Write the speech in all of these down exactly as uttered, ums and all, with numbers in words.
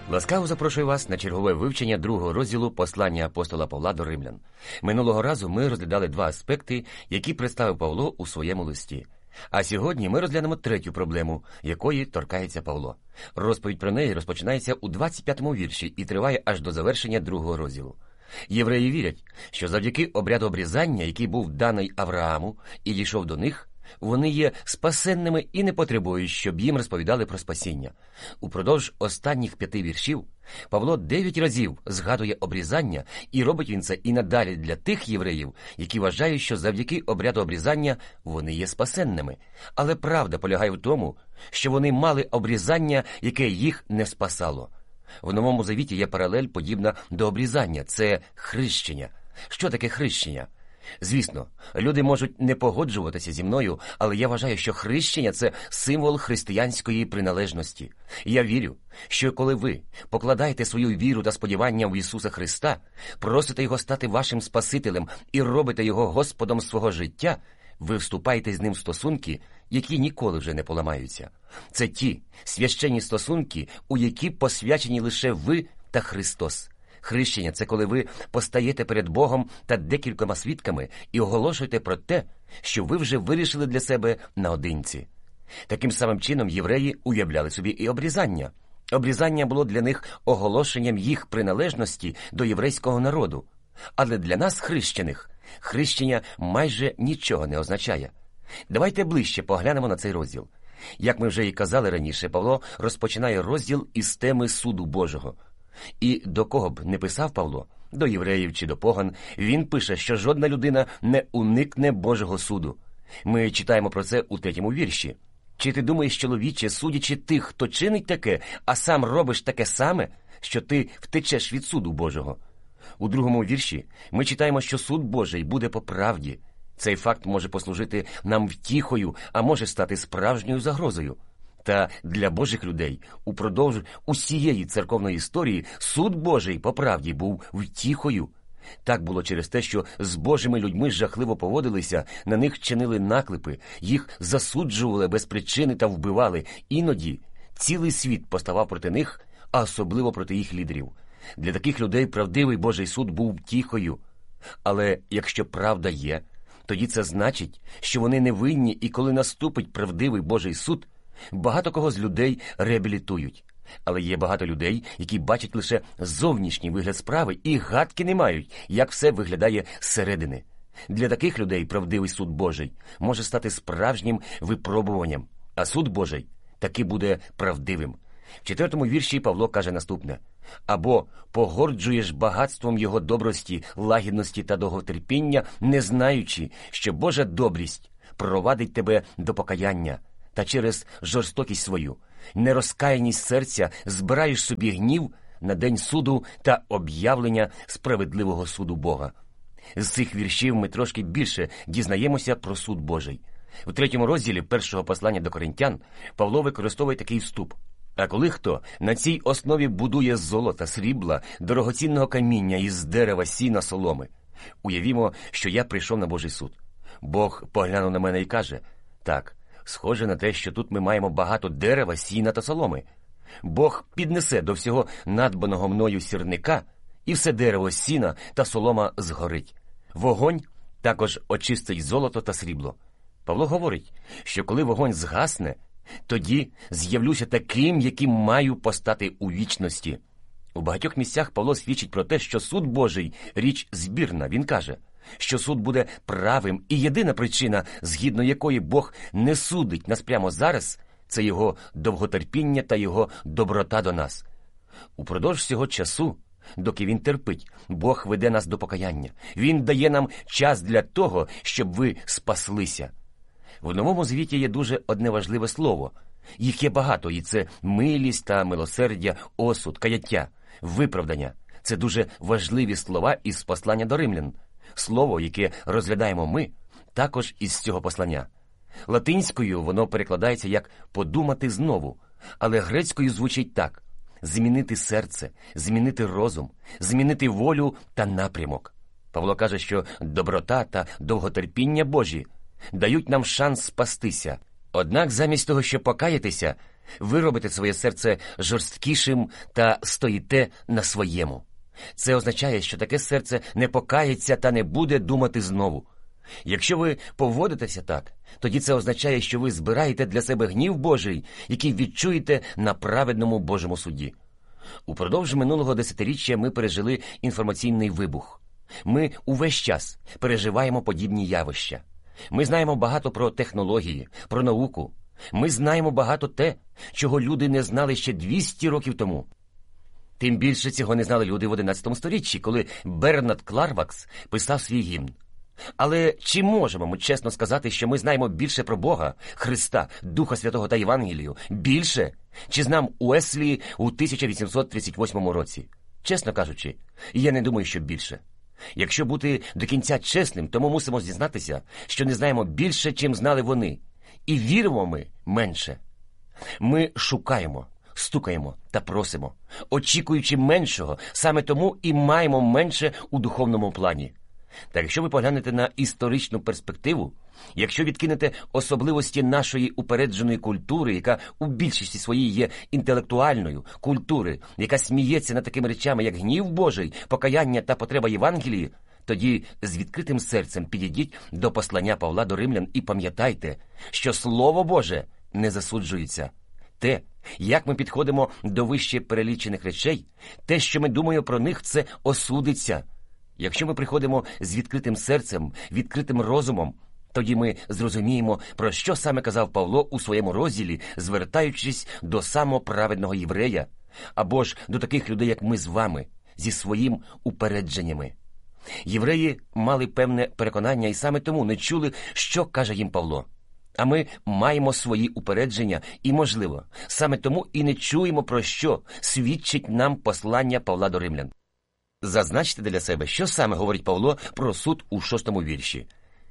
Ласкаво запрошую вас на чергове вивчення другого розділу послання апостола Павла до римлян. Минулого разу ми розглядали два аспекти, які представив Павло у своєму листі. А сьогодні ми розглянемо третю проблему, якої торкається Павло. Розповідь про неї розпочинається у двадцять п'ятому вірші і триває аж до завершення другого розділу. Євреї вірять, що завдяки обряду обрізання, який був даний Аврааму і дійшов до них, вони є спасенними і не потребують, щоб їм розповідали про спасіння. Упродовж останніх п'яти віршів Павло дев'ять разів згадує обрізання, і робить він це і надалі для тих євреїв, які вважають, що завдяки обряду обрізання вони є спасенними. Але правда полягає в тому, що вони мали обрізання, яке їх не спасало. В Новому Завіті є паралель, подібна до обрізання – це хрещення. Що таке хрещення? Звісно, люди можуть не погоджуватися зі мною, але я вважаю, що хрещення – це символ християнської приналежності. Я вірю, що коли ви покладаєте свою віру та сподівання в Ісуса Христа, просите Його стати вашим Спасителем і робите Його Господом свого життя, ви вступаєте з Ним в стосунки, які ніколи вже не поламаються. Це ті священні стосунки, у які посвячені лише ви та Христос. Хрещення – це коли ви постаєте перед Богом та декількома свідками і оголошуєте про те, що ви вже вирішили для себе наодинці. Таким самим чином євреї уявляли собі і обрізання. Обрізання було для них оголошенням їх приналежності до єврейського народу. Але для нас, хрещених, хрещення майже нічого не означає. Давайте ближче поглянемо на цей розділ. Як ми вже і казали раніше, Павло розпочинає розділ із теми суду Божого. І до кого б не писав Павло, до євреїв чи до поган, він пише, що жодна людина не уникне Божого суду. Ми читаємо про це у третьому вірші. «Чи ти думаєш, чоловіче, судячи тих, хто чинить таке, а сам робиш таке саме, що ти втечеш від суду Божого?» У другому вірші ми читаємо, що суд Божий буде по правді. Цей факт може послужити нам втіхою, а може стати справжньою загрозою. Та для Божих людей упродовж усієї церковної історії суд Божий по правді був втіхою. Так було через те, що з Божими людьми жахливо поводилися, на них чинили наклепи, їх засуджували без причини та вбивали. Іноді цілий світ поставав проти них, а особливо проти їх лідерів. Для таких людей правдивий Божий суд був втіхою. Але якщо правда є, тоді це значить, що вони невинні, і коли наступить правдивий Божий суд, багато кого з людей реабілітують. Але є багато людей, які бачать лише зовнішній вигляд справи і гадки не мають, як все виглядає зсередини. Для таких людей правдивий суд Божий може стати справжнім випробуванням, а суд Божий таки буде правдивим. В четвертому вірші Павло каже наступне: «Або погорджуєш багатством Його добрості, лагідності та довготерпіння, не знаючи, що Божа добрість провадить тебе до покаяння, та через жорстокість свою, нерозкаяність серця збираєш собі гнів на день суду та об'явлення справедливого суду Бога». З цих віршів ми трошки більше дізнаємося про суд Божий. У третьому розділі першого послання до Коринтян Павло використовує такий вступ: «А коли хто на цій основі будує з золота, срібла, дорогоцінного каміння, із дерева, сіна, соломи». Уявімо, що я прийшов на Божий суд. Бог поглянув на мене і каже: «Так, схоже на те, що тут ми маємо багато дерева, сіна та соломи». Бог піднесе до всього надбаного мною сірника, і все дерево, сіна та солома згорить. Вогонь також очистить золото та срібло. Павло говорить, що коли вогонь згасне, тоді з'явлюся таким, яким маю постати у вічності. У багатьох місцях Павло свідчить про те, що суд Божий – річ збірна. Він каже, що суд буде правим, і єдина причина, згідно якої Бог не судить нас прямо зараз, це Його довготерпіння та Його доброта до нас. Упродовж цього часу, доки Він терпить, Бог веде нас до покаяння. Він дає нам час для того, щоб ви спаслися. В Новому Завіті є дуже одне важливе слово. Їх є багато, і це милість та милосердя, осуд, каяття, виправдання. Це дуже важливі слова із послання до римлян. Слово, яке розглядаємо ми, також із цього послання. Латинською воно перекладається як «подумати знову», але грецькою звучить так: «змінити серце, змінити розум, змінити волю та напрямок». Павло каже, що доброта та довготерпіння Божі дають нам шанс спастися. Однак замість того, щоб покаятися, Ви робите своє серце жорсткішим та стоїте на своєму. Це означає, що таке серце не покається та не буде думати знову. Якщо ви поводитеся так, тоді це означає, що ви збираєте для себе гнів Божий, який відчуєте на праведному Божому суді. Упродовж минулого десятиріччя ми пережили інформаційний вибух. Ми увесь час переживаємо подібні явища. Ми знаємо багато про технології, про науку. Ми знаємо багато те, чого люди не знали ще двісті років тому. Тим більше цього не знали люди в одинадцятому сторіччі, коли Бернард Кларвакс писав свій гімн. Але чи можемо ми чесно сказати, що ми знаємо більше про Бога, Христа, Духа Святого та Євангелію? Більше? Чи знав Уеслі у тисяча вісімсот тридцять восьмому році? Чесно кажучи, я не думаю, що більше. Якщо бути до кінця чесним, то ми мусимо зізнатися, що не знаємо більше, чим знали вони. І віримо ми менше. Ми шукаємо, стукаємо та просимо, очікуючи меншого, саме тому і маємо менше у духовному плані. Та якщо ви поглянете на історичну перспективу, якщо відкинете особливості нашої упередженої культури, яка у більшості своїй є інтелектуальною, культури, яка сміється над такими речами, як гнів Божий, покаяння та потреба Євангелії, тоді з відкритим серцем підійдіть до послання Павла до римлян і пам'ятайте, що Слово Боже не засуджується. Те, як ми підходимо до вище перелічених речей, те, що ми думаємо про них, це осудиться. Якщо ми приходимо з відкритим серцем, відкритим розумом, тоді ми зрозуміємо, про що саме казав Павло у своєму розділі, звертаючись до самоправедного єврея, або ж до таких людей, як ми з вами, зі своїм упередженнями. Євреї мали певне переконання і саме тому не чули, що каже їм Павло. А ми маємо свої упередження і, можливо, саме тому і не чуємо, про що свідчить нам послання Павла до римлян. Зазначте для себе, що саме говорить Павло про суд у шостому вірші.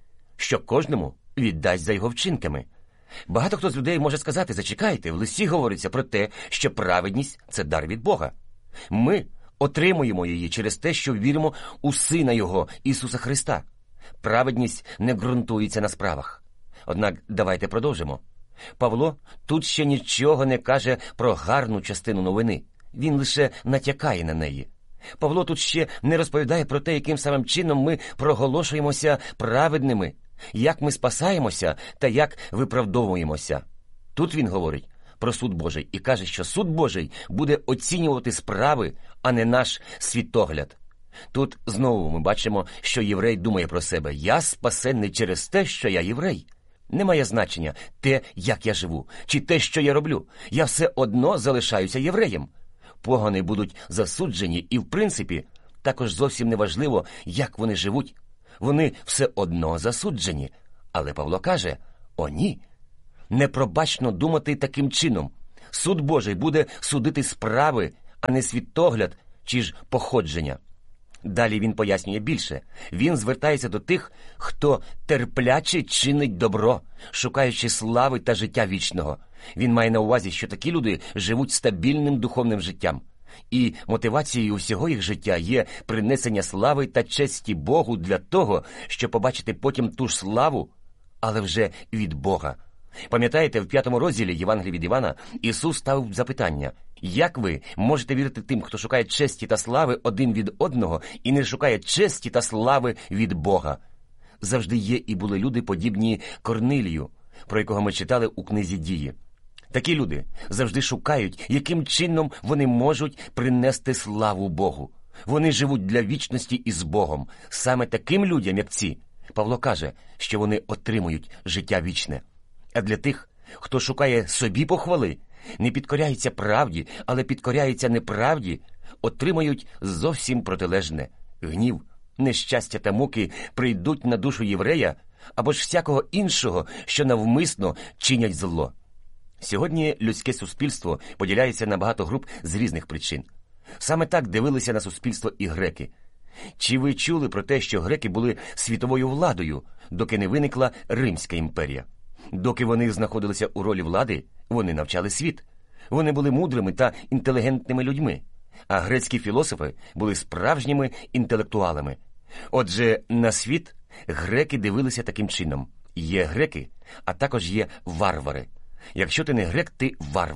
Що кожному віддасть за його вчинками. Багато хто з людей може сказати, зачекайте, в листі говориться про те, що праведність – це дар від Бога. Ми отримуємо її через те, що віримо у Сина Його, Ісуса Христа. Праведність не ґрунтується на справах. Однак давайте продовжимо. Павло тут ще нічого не каже про гарну частину новини. Він лише натякає на неї. Павло тут ще не розповідає про те, яким самим чином ми проголошуємося праведними, як ми спасаємося та як виправдовуємося. Тут він говорить про суд Божий і каже, що суд Божий буде оцінювати справи, а не наш світогляд. Тут знову ми бачимо, що єврей думає про себе. Я спасенний через те, що я єврей. Не має значення те, як я живу, чи те, що я роблю. Я все одно залишаюся євреєм. Погани будуть засуджені і, в принципі, також зовсім не важливо, як вони живуть. Вони все одно засуджені. Але Павло каже, о ні, непробачно думати таким чином. Суд Божий буде судити справи, а не світогляд чи ж походження. Далі він пояснює більше. Він звертається до тих, хто терпляче чинить добро, шукаючи слави та життя вічного. Він має на увазі, що такі люди живуть стабільним духовним життям. І мотивацією всього їх життя є принесення слави та честі Богу для того, щоб побачити потім ту ж славу, але вже від Бога. Пам'ятаєте, в п'ятому розділі Євангелія від Івана Ісус ставив запитання: як ви можете вірити тим, хто шукає честі та слави один від одного і не шукає честі та слави від Бога? Завжди є і були люди, подібні Корнилію, про якого ми читали у книзі «Дії». Такі люди завжди шукають, яким чином вони можуть принести славу Богу. Вони живуть для вічності із Богом. Саме таким людям, як ці, Павло каже, що вони отримують життя вічне. А для тих, хто шукає собі похвали, не підкоряється правді, але підкоряється неправді, отримають зовсім протилежне. Гнів, нещастя та муки прийдуть на душу єврея або ж всякого іншого, що навмисно чинять зло. Сьогодні людське суспільство поділяється на багато груп з різних причин. Саме так дивилися на суспільство і греки. Чи ви чули про те, що греки були світовою владою, доки не виникла Римська імперія? Доки вони знаходилися у ролі влади, вони навчали світ. Вони були мудрими та інтелігентними людьми, а грецькі філософи були справжніми інтелектуалами. Отже, на світ греки дивилися таким чином. Є греки, а також є варвари. Якщо ти не грек, ти варвар.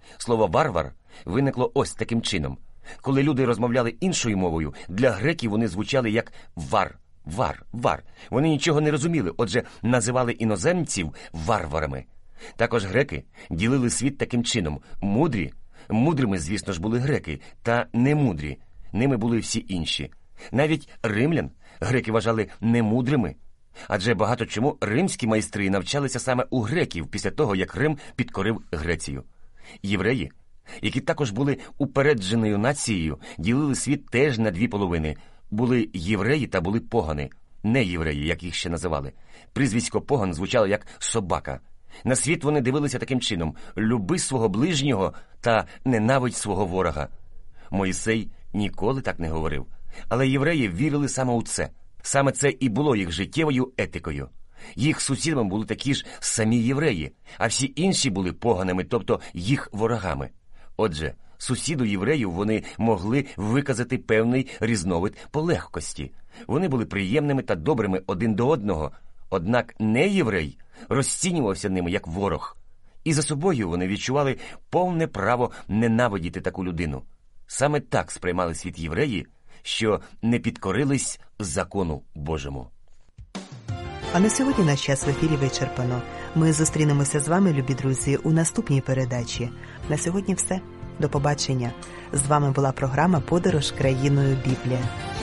Слово «варвар» виникло ось таким чином. Коли люди розмовляли іншою мовою, для греків вони звучали як «вар», «вар», «вар». Вони нічого не розуміли, отже, називали іноземців варварами. Також греки ділили світ таким чином. Мудрі, мудрими, звісно ж, були греки, та немудрі, ними були всі інші. Навіть римлян греки вважали немудрими, адже багато чому римські майстри навчалися саме у греків після того, як Рим підкорив Грецію. Євреї, які також були упередженою нацією, ділили світ теж на дві половини. Були євреї та були погани, не євреї, як їх ще називали. Прізвисько поган звучало як собака. На світ вони дивилися таким чином: люби свого ближнього та ненавидь свого ворога. Мойсей ніколи так не говорив, але євреї вірили саме у це. Саме це і було їх життєвою етикою. Їх сусідами були такі ж самі євреї, а всі інші були поганими, тобто їх ворогами. Отже, сусіду євреїв вони могли виказати певний різновид полегкості. Вони були приємними та добрими один до одного, однак не єврей розцінювався ними як ворог. І за собою вони відчували повне право ненавидіти таку людину. Саме так сприймали світ євреї, що не підкорились закону Божому. А на сьогодні наш час в ефірі вичерпано. Ми зустрінемося з вами, любі друзі, у наступній передачі. На сьогодні все. До побачення. З вами була програма «Подорож країною Біблія».